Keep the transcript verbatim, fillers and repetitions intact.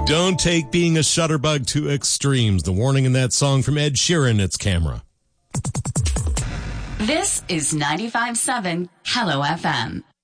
Don't take being a shutterbug to extremes. The warning in that song from Ed Sheeran, it's Camera. This is ninety-five point seven Hello F M.